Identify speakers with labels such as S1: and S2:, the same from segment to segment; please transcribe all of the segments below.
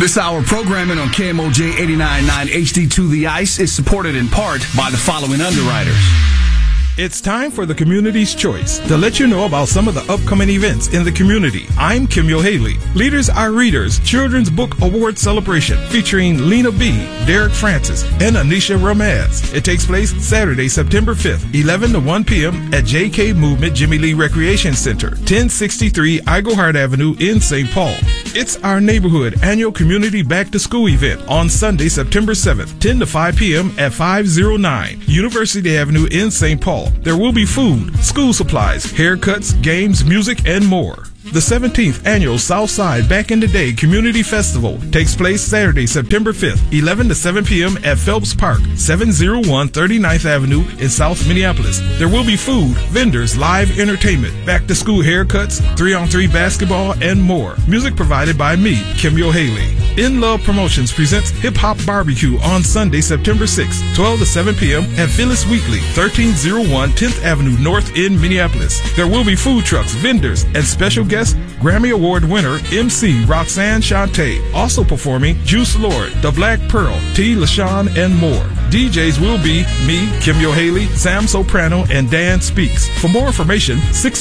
S1: This hour programming on KMOJ 89.9 HD2 The Ice is supported in part by the following underwriters.
S2: It's time for the Community's Choice to let you know about some of the upcoming events in the community. I'm Kimyo Haley. Leaders Are Readers Children's Book Award Celebration featuring Lena B., Derek Francis, and Anisha Ramaz. It takes place Saturday, September 5th, 11 to 1 p.m. at JK Movement Jimmy Lee Recreation Center, 1063 Iglehart Avenue in St. Paul. It's our neighborhood annual community back to school event on Sunday, September 7th, 10 to 5 p.m. at 509 University Avenue in St. Paul. There will be food, school supplies, haircuts, games, music, and more. The 17th Annual Southside Back in the Day Community Festival takes place Saturday, September 5th, 11 to 7 p.m. at Phelps Park, 701 39th Avenue in South Minneapolis. There will be food, vendors, live entertainment, back-to-school haircuts, 3-on-3 basketball, and more. Music provided by me, Kimyo Haley. In Love Promotions presents Hip Hop Barbecue on Sunday, September 6th, 12 to 7 p.m. at Phyllis Wheatley, 1301 10th Avenue North in Minneapolis. There will be food trucks, vendors, and special guest Grammy Award winner MC Roxanne Shante. Also performing Juice Lord, The Black Pearl, T. LaShawn, and more. DJs will be me, Kimyo Haley, Sam Soprano, and Dan Speaks. For more information,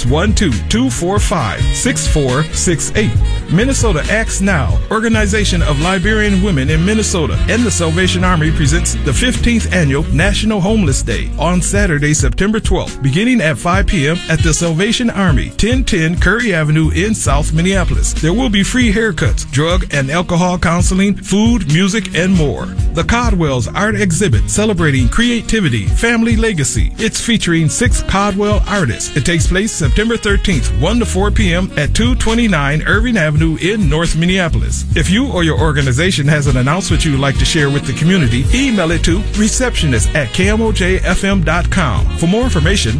S2: 612-245-6468. Minnesota Acts Now, Organization of Liberian Women in Minnesota, and the Salvation Army presents the 15th Annual National Homeless Day on Saturday, September 12th, beginning at 5 p.m. at the Salvation Army, 1010 Curry Avenue in South Minneapolis. There will be free haircuts, drug and alcohol counseling, food, music, and more. The Codwell's Art Exhibit celebrating creativity, family legacy. It's featuring 6 Codwell artists. It takes place September 13th, 1 to 4 p.m. at 229 Irving Avenue in North Minneapolis. If you or your organization has an announcement you would like to share with the community, email it to receptionist@kmojfm.com. For more information,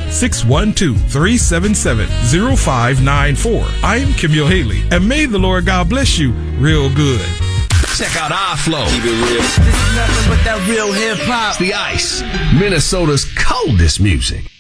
S2: 612-377-0594. I'm Kimyo Haley, and may the Lord God bless you real good.
S1: Check out our flow.
S3: Keep it real.
S1: This is nothing but that real hip hop. The Ice, Minnesota's coldest music.